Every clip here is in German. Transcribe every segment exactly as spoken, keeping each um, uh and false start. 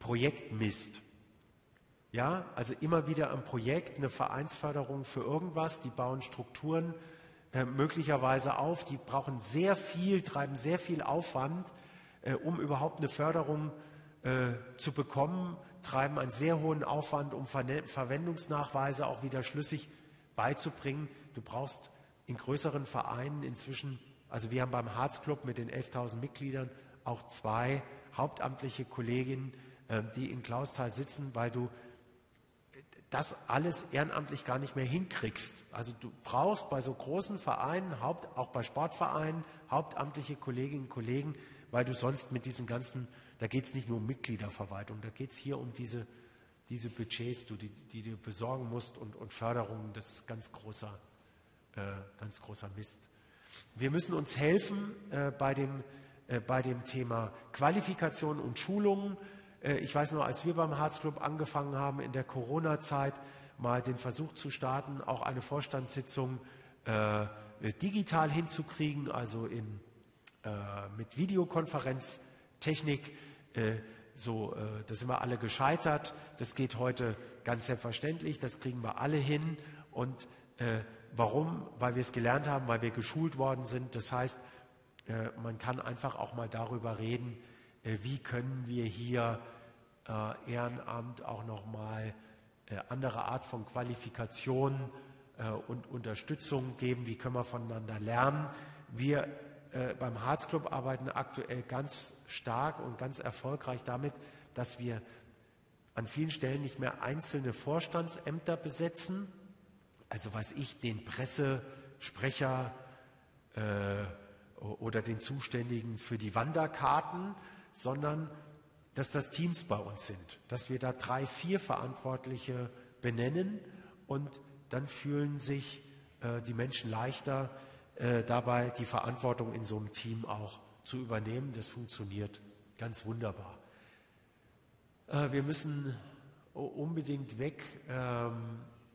Projektmist. Ja, also immer wieder ein Projekt, eine Vereinsförderung für irgendwas, die bauen Strukturen äh, möglicherweise auf, die brauchen sehr viel, treiben sehr viel Aufwand, äh, um überhaupt eine Förderung äh, zu bekommen, treiben einen sehr hohen Aufwand, um Ver- Verwendungsnachweise auch wieder schlüssig beizubringen. Du brauchst in größeren Vereinen inzwischen, also wir haben beim Harzclub mit den elftausend Mitgliedern auch zwei hauptamtliche Kolleginnen, äh, die in Clausthal sitzen, weil du das alles ehrenamtlich gar nicht mehr hinkriegst. Also du brauchst bei so großen Vereinen, Haupt, auch bei Sportvereinen, hauptamtliche Kolleginnen und Kollegen, weil du sonst mit diesem ganzen, da geht es nicht nur um Mitgliederverwaltung, da geht es hier um diese, diese Budgets, die, die du besorgen musst und, und Förderungen, das ist ganz großer, äh, ganz großer Mist. Wir müssen uns helfen äh, bei, dem, äh, bei dem Thema Qualifikation und Schulungen. Ich weiß noch, als wir beim Harzclub angefangen haben, in der Corona-Zeit mal den Versuch zu starten, auch eine Vorstandssitzung äh, digital hinzukriegen, also in, äh, mit Videokonferenztechnik. Äh, so, äh, da sind wir alle gescheitert. Das geht heute ganz selbstverständlich, das kriegen wir alle hin. Und äh, warum? Weil wir es gelernt haben, weil wir geschult worden sind. Das heißt, äh, man kann einfach auch mal darüber reden, wie können wir hier äh, Ehrenamt auch nochmal äh, andere Art von Qualifikation äh, und Unterstützung geben, wie können wir voneinander lernen. Wir äh, beim Harzclub arbeiten aktuell ganz stark und ganz erfolgreich damit, dass wir an vielen Stellen nicht mehr einzelne Vorstandsämter besetzen, also weiß ich, den Pressesprecher äh, oder den Zuständigen für die Wanderkarten, sondern dass das Teams bei uns sind, dass wir da drei, vier Verantwortliche benennen und dann fühlen sich äh, die Menschen leichter, äh, dabei die Verantwortung in so einem Team auch zu übernehmen. Das funktioniert ganz wunderbar. Äh, wir müssen unbedingt weg ähm,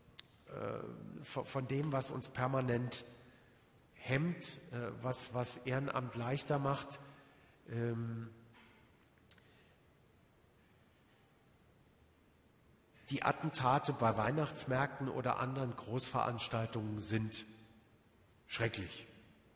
äh, von, von dem, was uns permanent hemmt, äh, was, was Ehrenamt leichter macht. Ähm, Die Attentate bei Weihnachtsmärkten oder anderen Großveranstaltungen sind schrecklich.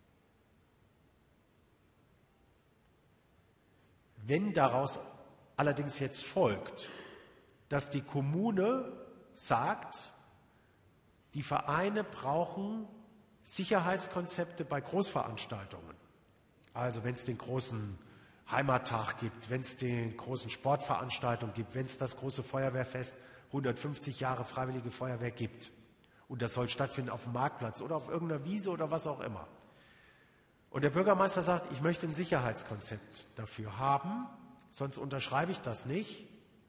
Wenn daraus allerdings jetzt folgt, dass die Kommune sagt, die Vereine brauchen Sicherheitskonzepte bei Großveranstaltungen, also wenn es den großen Heimattag gibt, wenn es die großen Sportveranstaltungen gibt, wenn es das große Feuerwehrfest hundertfünfzig Jahre Freiwillige Feuerwehr gibt. Und das soll stattfinden auf dem Marktplatz oder auf irgendeiner Wiese oder was auch immer. Und der Bürgermeister sagt, ich möchte ein Sicherheitskonzept dafür haben, sonst unterschreibe ich das nicht.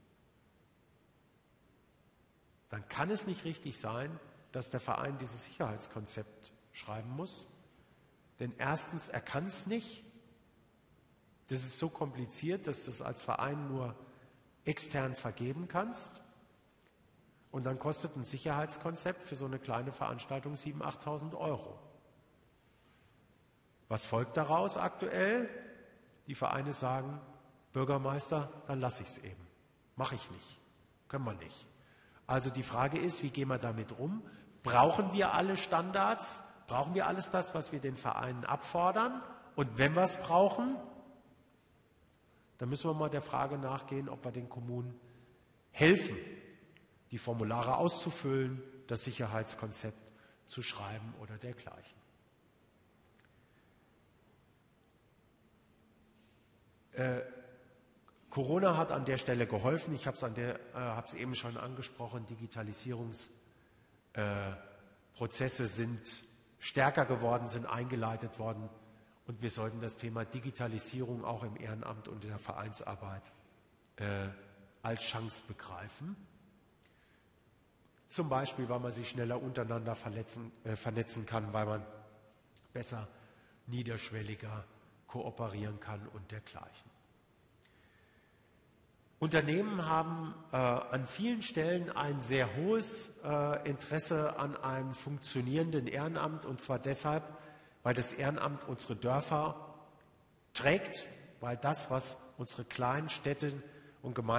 Dann kann es nicht richtig sein, dass der Verein dieses Sicherheitskonzept schreiben muss. Denn erstens, er kann es nicht. Das ist so kompliziert, dass du es als Verein nur extern vergeben kannst. Und dann kostet ein Sicherheitskonzept für so eine kleine Veranstaltung siebentausend, achttausend Euro. Was folgt daraus aktuell? Die Vereine sagen, Bürgermeister, dann lasse ich es eben. Mache ich nicht. Können wir nicht. Also die Frage ist, wie gehen wir damit um? Brauchen wir alle Standards? Brauchen wir alles das, was wir den Vereinen abfordern? Und wenn wir es brauchen, dann müssen wir mal der Frage nachgehen, ob wir den Kommunen helfen, die Formulare auszufüllen, das Sicherheitskonzept zu schreiben oder dergleichen. Äh, Corona hat an der Stelle geholfen. Ich habe es äh, hab's eben schon angesprochen. Digitalisierungsprozesse äh, sind stärker geworden, sind eingeleitet worden. Und wir sollten das Thema Digitalisierung auch im Ehrenamt und in der Vereinsarbeit äh, als Chance begreifen. Zum Beispiel, weil man sich schneller untereinander verletzen, äh, vernetzen kann, weil man besser, niederschwelliger kooperieren kann und dergleichen. Unternehmen haben äh, an vielen Stellen ein sehr hohes äh, Interesse an einem funktionierenden Ehrenamt, und zwar deshalb, weil das Ehrenamt unsere Dörfer trägt, weil das, was unsere kleinen Städte und Gemeinden